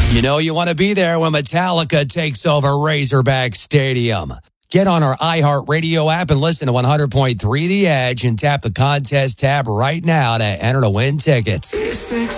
You know you want to be there when Metallica takes over Razorback Stadium. Get on our iHeartRadio app and listen to 100.3 The Edge and tap the contest tab right now to enter to win tickets.